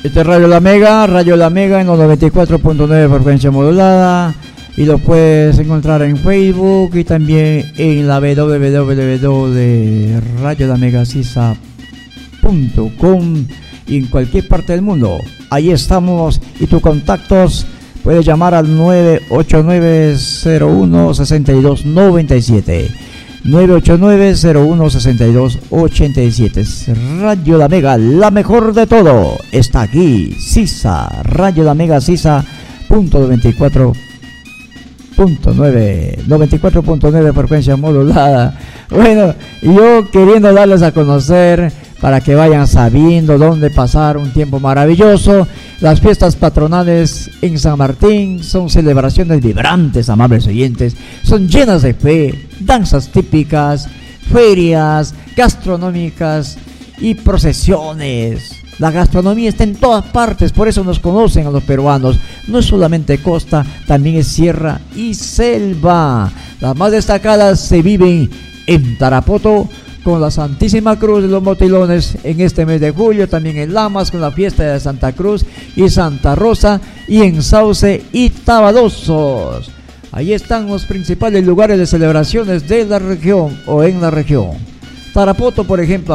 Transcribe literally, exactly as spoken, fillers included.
Este es Radio La Mega, Radio La Mega en los noventa y cuatro punto nueve frecuencia modulada, y lo puedes encontrar en Facebook y también en la w w w de radio la mega sisa punto com y en cualquier parte del mundo. Ahí estamos, y tus contactos puedes llamar al nueve ocho nueve cero uno seis dos nueve siete. nueve ocho nueve cero uno seis dos ocho siete. Radio La Mega, la mejor de todo, está aquí. Sisa, Radio La Mega Sisa punto noventa y cuatro punto nueve, noventa y cuatro punto nueve frecuencia modulada. Bueno, yo queriendo darles a conocer para que vayan sabiendo dónde pasar un tiempo maravilloso. Las fiestas patronales en San Martín son celebraciones vibrantes, amables oyentes, son llenas de fe, danzas típicas, ferias gastronómicas y procesiones. La gastronomía está en todas partes, por eso nos conocen a los peruanos. No es solamente costa, también es sierra y selva. Las más destacadas se viven en Tarapoto, con la Santísima Cruz de los Motilones en este mes de julio, también en Lamas con la fiesta de Santa Cruz y Santa Rosa, y en Sauce y Tabadosos. Ahí están los principales lugares de celebraciones de la región o en la región. Tarapoto, por ejemplo,